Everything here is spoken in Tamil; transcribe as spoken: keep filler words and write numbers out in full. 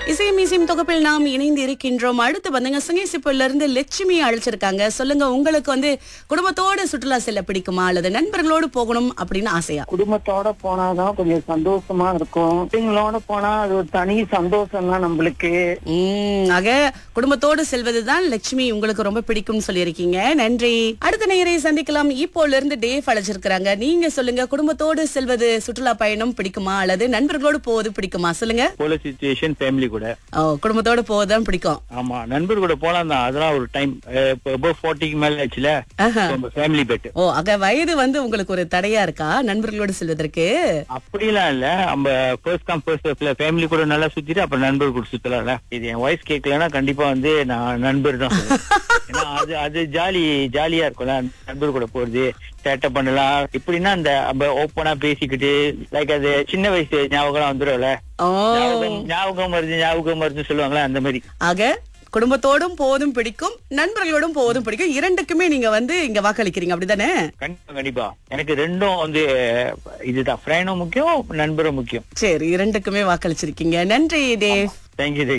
இசையும் இசையும் தொகுப்பில் நாம் இணைந்து இருக்கின்றோம். அடுத்து வந்துங்க சுங்கேசிப்புல இருந்து லட்சுமி அழைச்சிருக்காங்க. சொல்லுங்க, உங்களுக்கு வந்து குடும்பத்தோட சுற்றுலா செல்ல பிடிக்குமா அல்லது நண்பர்களோடு போகணும் அப்படின்னு ஆசையா? குடும்பத்தோட போனாதான் கொஞ்சம் சந்தோஷமா இருக்கும். பிள்ளைங்களோட போனா அது ஒரு தனி சந்தோஷம் தான் நம்மளுக்கு. உம் ஆக குடும்பத்தோடு செல்வதுதான் லட்சுமி உங்களுக்கு ரொம்ப பிடிக்கும்னு சொல்லியிருக்கீங்க. நன்றி. அடுத்த நேயரை சந்திக்கலாம். இப்போல இருந்து டேவ் அழைச்சிருக்காங்க. நீங்க சொல்லுங்க, குடும்பத்தோடு செல்வது சுற்றுலா பயணம் பிடிக்குமா அல்லது நண்பர்களோடு போவது பிடிக்குமா? சொல்லுங்க. போல சிச்சுவேஷன் ஃபேமிலி கூட. ஓ, குடும்பத்தோட போவதுதான் பிடிக்கும். ஆமா, நண்பர் கூட போலாம் தான். அதெல்லாம் ஒரு டைம் நாற்பதுக்கு மேல ஆச்சுல, ஃபேமிலி பெட். ஓ, ஆக வயது வந்து உங்களுக்கு ஒரு தடையா இருக்கா நண்பர்களோடு செல்வதற்கு? அப்படிலாம் இல்ல. நம்ம ஃபர்ஸ்ட் கம் ஃபர்ஸ்ட் சர்வ்ல ஃபேமிலி கூட நல்லா சுத்திட்டு அப்புறம் நண்பர் கூட சுத்தலாம்ல. இது என் வாய்ஸ் கேட்கலன்னா கண்டிப்பா வந்து நான் நண்பர் தான் சொல்லுவேன். ஏன்னா அது அது ஜாலி ஜாலியா இருக்கும்ல நண்பர் கூட போறது, சேட்டை பண்ணலாம். இப்படின்னா அந்த நம்ம ஓப்பனா பேசிக்கிட்டு லைக் அது சின்ன வயசு ஞாபகம் வந்துடும்ல. ஞாபகம் வருது ஞாபகம் வருதுன்னு சொல்லுவாங்களா, அந்த மாதிரி. ஆக குடும்பத்தோடும் போவதும் பிடிக்கும், நண்பர்களோடும் போவதும் பிடிக்கும். இரண்டுக்குமே நீங்க வந்து இங்க வாக்களிக்கிறீங்க, அப்படிதானே? கண்டிப்பா கண்டிப்பா. எனக்கு ரெண்டும் வந்து இதுதான், ஃப்ரெண்டும் முக்கியம், நண்பரும் முக்கியம். சரி, இரண்டுக்குமே வாக்களிச்சிருக்கீங்க. நன்றி தேவ். தேங்க்யூ.